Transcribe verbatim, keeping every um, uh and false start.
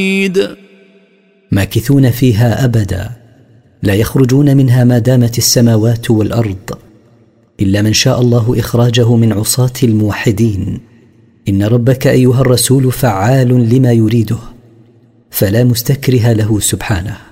ماكثون فيها أبدا لا يخرجون منها ما دامت السماوات والأرض إلا من شاء الله إخراجه من عصاة الموحدين. إن ربك أيها الرسول فعال لما يريده فلا مستكره له سبحانه.